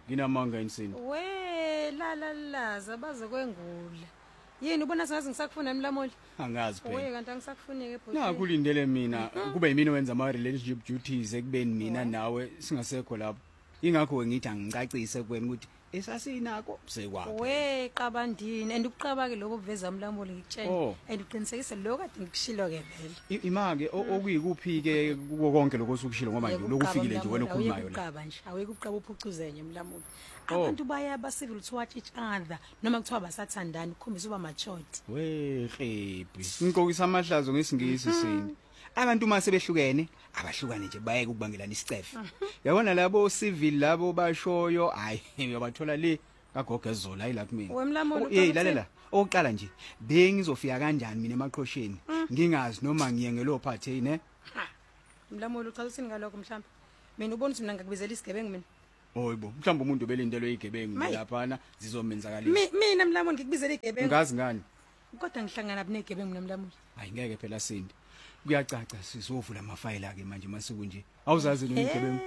nginamanga insini. We la zabaze kwengula. Yini ubona sengathi ngisakufuna emlamoli? Angazi phela. We kanti angisakufunike bhuti. Kulindele mina kube yimina owenza ama relationship duties ekubeni mina nawe singasekho lapho. Ingakho ngithi angicacise kuwena ukuthi esasinako sekwaphi. We qabandini and ukuqabake lokho kuveza umlamoli ngikutshela and uqinisekise lokho kade ngikushilo ke vele. Imake okuyikuphi ke kuko konke lokho osukushilo ngoba nje lokufikile nje wena okhulumayo la. Uqaba nje aweke uqaba uphucuzenye emlamoli. Abantu baya ba civil to watch each other noma kuthiwa basathandana ukhombisa uba matured. We qebi. Ngikokisa amahlazo ngesingisi sini. Abantu mase behlukene abahlukane nje bayeke ukubangelana isicefe. Yabona labo civil labo bashoyo hayi uyabathola le kagogezola ayila kumina. Wemlamoli lalela oqala nje bengizofika kanjani mina emaqhosheni ngingazi noma ngiyengelo phathe ne. Mlamoli uchaza uthini ngalokho mhlawumbe mina ubona ukuthi mina ngakubizela isigebengu mina. Oyibo mhlawumbe umuntu belindelwe igebengu lapha zizomenzakalisa. Mina mlamoli ngikubizela igebengu. Ngazi ngani? Kodwa ngihlangana negebengu mina mlamoli. Hayi ngeke phela sindi. Kuyacaca sizovula amafayila ke manje masuku nje. Awuzazi lo igebengu.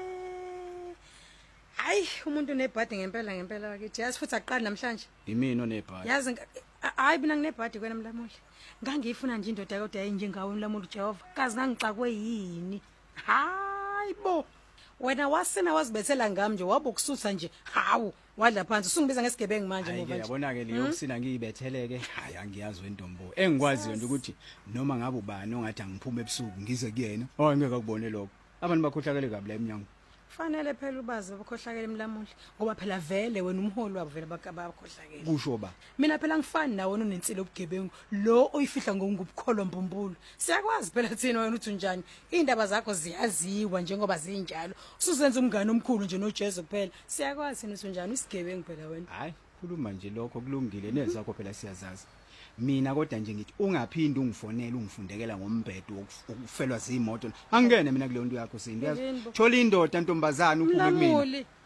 Hayi umuntu unebhadi ngempela ke Jazz futhi aqala namhlanje. Yimina onebhadi. Yazi hayi mina nginebhadi kwena mlamoli. Ngangifuna nje indoda kodwa ayinjengawe mlamoli Jehova. Kazi ngangixakwe yini? Hayibo. Wena wasena wazibethela ngami nje wabokusutha nje. Hawu wadla phansi usungibiza ngesigebengu manje ngoba nje. Yabona ke leyo kusina ngiyibetheleke. Hayi angiyazi wentombo. Engikwaziyo nje ukuthi noma ngabe ubani ongathi angiphume ebusuku ngize kuyena. Ngeke akubone lokho. Abantu bakhohlakele kabi la eminyango. Fanele phela ubazi bakhohlakele emlamuli ngoba phela vele wena umholi wabo vele bakhohlakele. Kusho ba. Mina phela ngifani nawe unensile obugebengu lo oyifihla ngokubukholo mbumbulu. Siyakwazi phela thina wena uthi njani. Indaba zakho ziyaziwa njengoba zinjalo. Usuzenza umngane omkhulu nje noJesu kuphela. Siyakwazi thina uthi njani isigebengu phela wena. Hayi khuluma nje lokho kulungile nezakho phela siyazazi. Mina kodwa nje ngithi ungaphindi ungifonela ungifundekela ngombhedo ukufelwa zimoto angene mina kuleyo nto yakho sindi yazi thola indoda ntombazana uphume kumina